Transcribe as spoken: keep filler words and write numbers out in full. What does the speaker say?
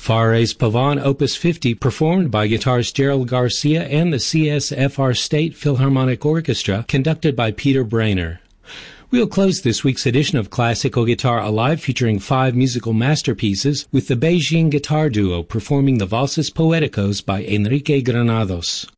Fares Pavon, Opus fifty, performed by guitarist Gerald Garcia and the C S F R State Philharmonic Orchestra, conducted by Peter Brainer. We'll close this week's edition of Classical Guitar Alive, featuring five musical masterpieces, with the Beijing Guitar Duo performing the Valses Poeticos by Enrique Granados.